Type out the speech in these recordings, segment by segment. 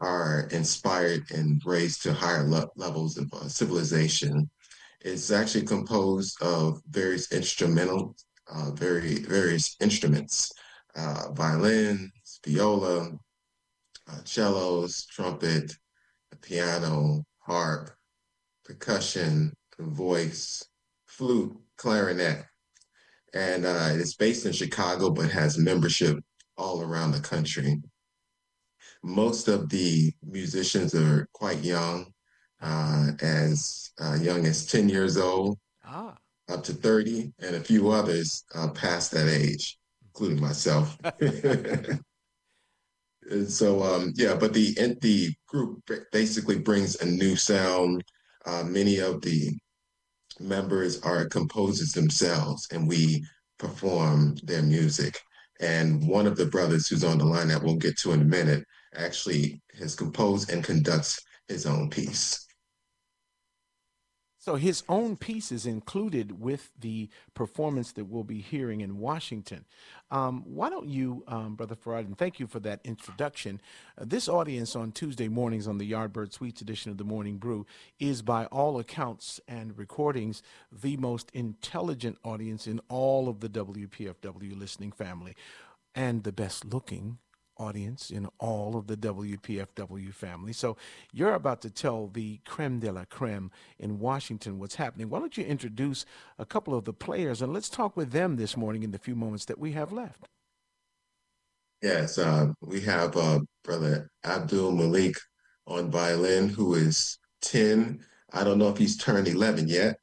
are inspired and raised to higher levels of civilization. It's actually composed of various instruments, violins, viola, cellos, trumpet, piano, harp, percussion, voice, flute, clarinet. And it's based in Chicago, but has membership all around the country. Most of the musicians are quite as young as 10 years old, Ah. up to 30, and a few others past that age, including myself. And so, yeah, but the group basically brings a new sound. Many of the members are composers themselves, and we perform their music. And one of the brothers who's on the line that we'll get to in a minute actually has composed and conducts his own piece. So his own piece is included with the performance that we'll be hearing in Washington. Why don't you, Brother Farad, and thank you for that introduction. This audience on Tuesday mornings on the Yardbird Suites edition of the Morning Brew is, by all accounts and recordings, the most intelligent audience in all of the WPFW listening family, and the best looking audience in all of the WPFW family. So you're about to tell the creme de la creme in Washington what's happening. Why don't you introduce a couple of the players and let's talk with them this morning in the few moments that we have left. Yes, we have Brother Abdul Malik on violin, who is 10. I don't know if he's turned 11 yet.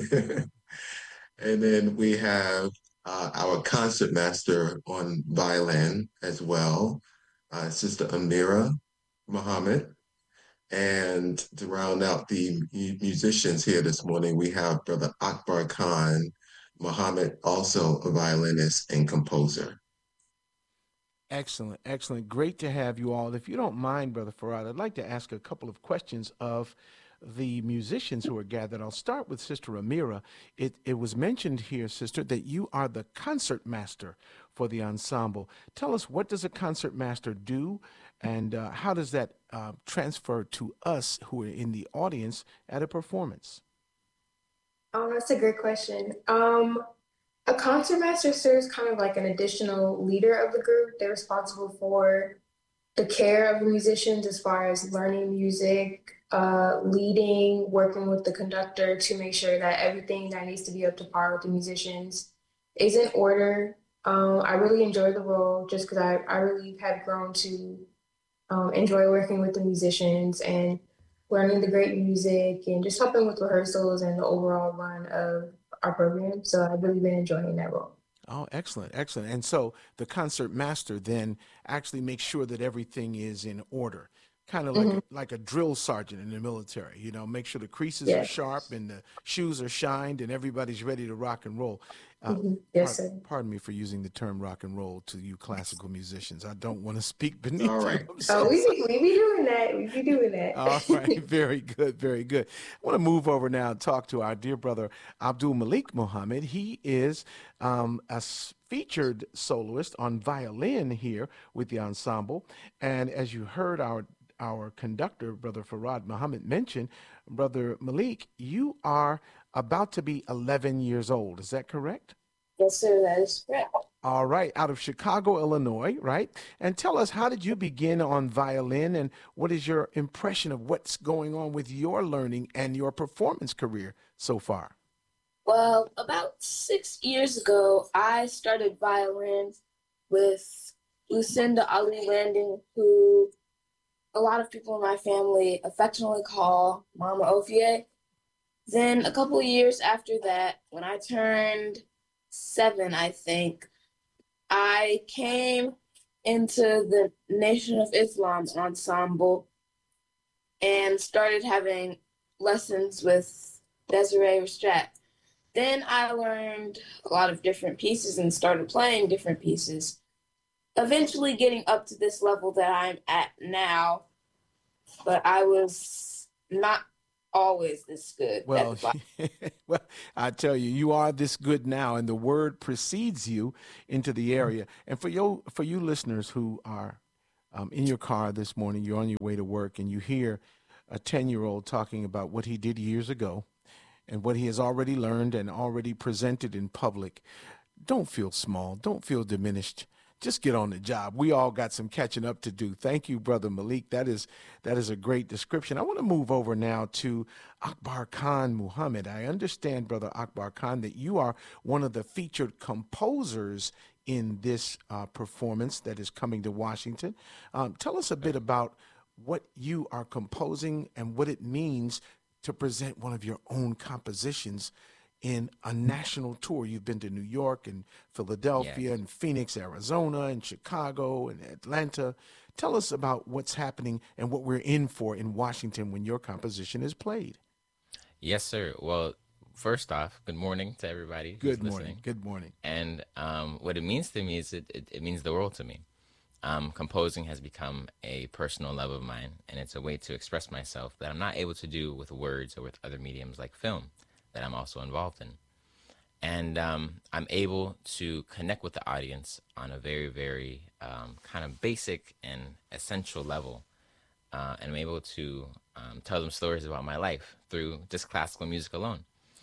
And then we have our concert master on violin as well, Sister Amira Muhammad. And to round out the musicians here this morning, we have Brother Akbar Khan Muhammad, also a violinist and composer. Excellent, excellent. Great to have you all. If you don't mind, Brother Farad, I'd like to ask a couple of questions of the musicians who are gathered. I'll start with Sister Amira. It was mentioned here, Sister, that you are the concert master for the ensemble. Tell us, what does a concert master do, and how does that transfer to us who are in the audience at a performance? That's a great question. A concertmaster serves kind of like an additional leader of the group. They're responsible for the care of the musicians as far as learning music, leading, working with the conductor to make sure that everything that needs to be up to par with the musicians is in order. I really enjoy the role just because I really have grown to enjoy working with the musicians and learning the great music and just helping with rehearsals and the overall run of our program. So I've really been enjoying that role. Oh, excellent, excellent. And so the concert master then actually makes sure that everything is in order, kind of Hmm. like a drill sergeant in the military. Make sure the creases are sharp Yes. and the shoes are shined and everybody's ready to rock and roll. Uh, Yes, sir. pardon me for using the term rock and roll to you classical musicians. I don't want to speak It's all beneath you. right. I'm Oh, so sorry. we be doing that. We be doing All right, that. very good, very good. I want to move over now and talk to our dear brother Abdul Malik Muhammad. He is featured soloist on violin here with the ensemble, and as you heard our conductor, Brother Farad Muhammad, mention, Brother Malik, you are about to be 11 years old. Is that correct? Yes, sir. That is correct. All right, out of Chicago, Illinois, right? And tell us, how did you begin on violin, and what is your impression of what's going on with your learning and your performance career so far? Well, about 6 years ago, I started violin with Lucinda Ali Landing, who a lot of people in my family affectionately call Mama Ophie. Then a couple of years after that, when I turned 7, I think, I came into the Nation of Islam ensemble and started having lessons with Desiree Restrat. Then I learned a lot of different pieces and started playing different pieces, eventually getting up to this level that I'm at now, but I was not always this good at Well, the violin. well, I tell you, you are this good now, and the word precedes you into the area. And for you listeners who are in your car this morning, you're on your way to work, and you hear a 10-year-old talking about what he did years ago and what he has already learned and already presented in public, don't feel small. Don't feel diminished. Just get on the job. We all got some catching up to do. Thank you, Brother Malik. That is a great description. I want to move over now to Akbar Khan Muhammad. I understand, Brother Akbar Khan, that you are one of the featured composers in this performance that is coming to Washington. Tell us a bit about what you are composing and what it means to present one of your own compositions in a national tour. You've been to New York and Philadelphia and Phoenix, Arizona, and Chicago and Atlanta. Tell us about what's happening and what we're in for in Washington when your composition is played. Yes, sir. Well, first off, good morning to everybody who's Good morning. listening. Good morning. And what it means to me is it means the world to me. Composing has become a personal love of mine, and it's a way to express myself that I'm not able to do with words or with other mediums like film that I'm also involved in. And I'm able to connect with the audience on a very, very kind of basic and essential level. And I'm able to tell them stories about my life through just classical music alone.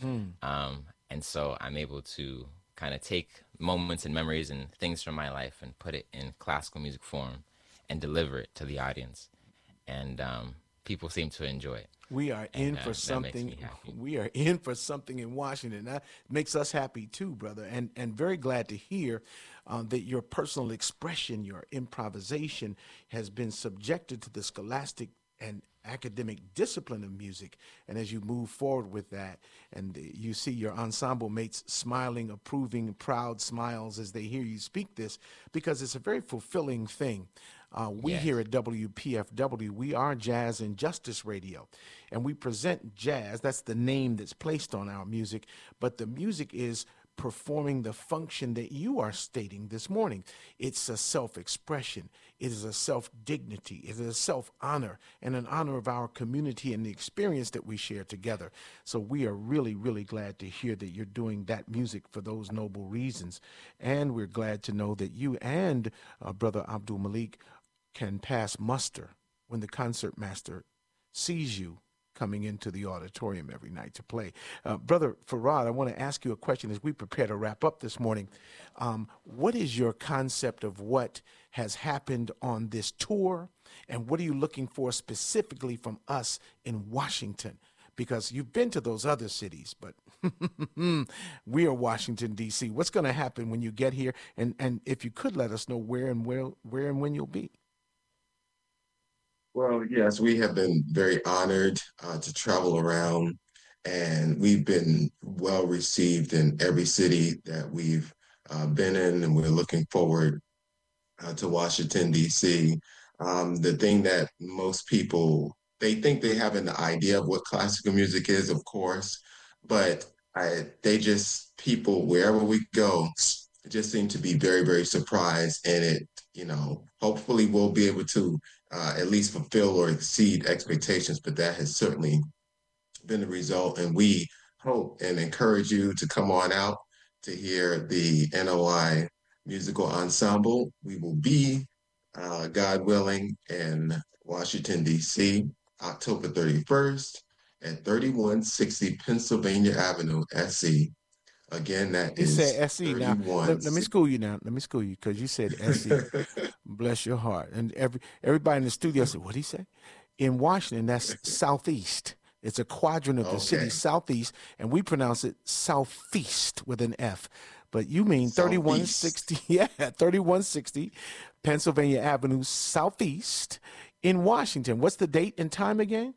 And so I'm able to kind of take moments and memories and things from my life and put it in classical music form and deliver it to the audience. And people seem to enjoy it. We are in for something. We are in for something in Washington. That makes us happy too, brother. And very glad to hear that your personal expression, your improvisation has been subjected to the scholastic and academic discipline of music. And as you move forward with that, and you see your ensemble mates smiling, approving, proud smiles as they hear you speak this, because it's a very fulfilling thing. We here at WPFW, we are Jazz and Justice Radio, and we present jazz. That's the name that's placed on our music, but the music is performing the function that you are stating this morning. It's a self-expression. It is a self-dignity. It is a self-honor and an honor of our community and the experience that we share together. So we are really, really glad to hear that you're doing that music for those noble reasons. And we're glad to know that you and Brother Abdul Malik can pass muster when the concert master sees you coming into the auditorium every night to play. Brother Farad, I want to ask you a question as we prepare to wrap up this morning. What is your concept of what has happened on this tour, and what are you looking for specifically from us in Washington? Because you've been to those other cities, but we are Washington, D.C. What's going to happen when you get here? And if you could let us know where and when you'll be. Well, yes, we have been very honored to travel around, and we've been well received in every city that we've been in, and we're looking forward to Washington, D.C. The thing that most people, they think they have an idea of what classical music is, of course, but people, wherever we go, just seem to be very, very surprised, and hopefully we'll be able to at least fulfill or exceed expectations, but that has certainly been the result. And we hope and encourage you to come on out to hear the NOI Musical Ensemble. We will be, God willing, in Washington, D.C., October 31st at 3160 Pennsylvania Avenue, SC. Again, that is said SC. Now, let me school you now. Let me school you because you said SC. Bless your heart. And everybody in the studio said, what'd he say? In Washington, that's southeast. It's a quadrant of the city, southeast, and we pronounce it southeast with an F. But you mean 3160, 3160 Pennsylvania Avenue, southeast in Washington. What's the date and time again?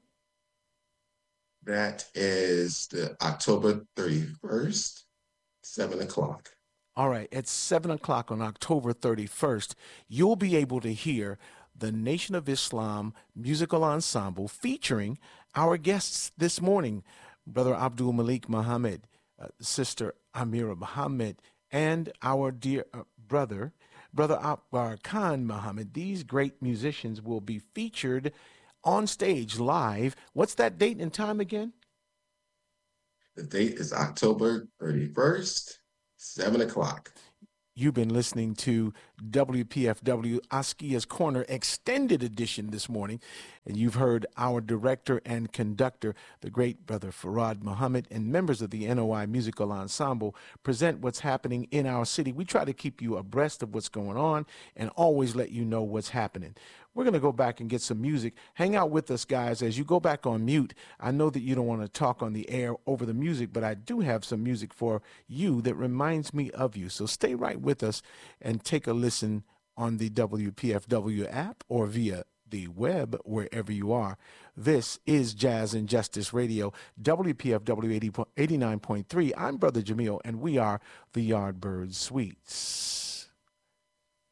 That is the October 31st. 7 o'clock. All right. At 7 o'clock on October 31st, you'll be able to hear the Nation of Islam Musical Ensemble featuring our guests this morning, Brother Abdul Malik Muhammad, Sister Amira Muhammad, and our dear Brother Akbar Khan Muhammad. These great musicians will be featured on stage live. What's that date and time again? The date is October 31st, 7 o'clock. You've been listening to WPFW Askia's Corner Extended Edition this morning. And you've heard our director and conductor, the great Brother Farad Muhammad, and members of the NOI Musical Ensemble present what's happening in our city. We try to keep you abreast of what's going on and always let you know what's happening. We're going to go back and get some music. Hang out with us, guys, as you go back on mute. I know that you don't want to talk on the air over the music, but I do have some music for you that reminds me of you. So stay right with us and take a listen on the WPFW app or via the web, wherever you are. This is Jazz and Justice Radio, WPFW 89.3. I'm Brother Jamil, and we are the Yardbird Suites.